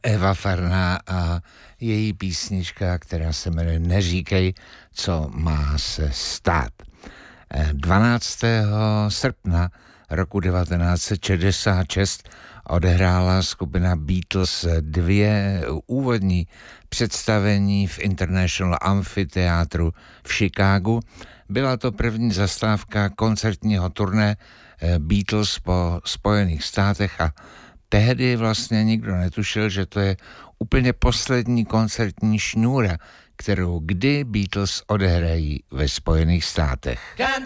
Eva Farná a její písnička, která se jmenuje Neříkej, co má se stát. 12. srpna roku 1966 odehrála skupina Beatles 2 úvodní představení v International Amphitheatru v Chicagu. Byla to první zastávka koncertního turné Beatles po Spojených státech a tehdy vlastně nikdo netušil, že to je úplně poslední koncertní šňůra, kterou kdy Beatles odehrají ve Spojených státech.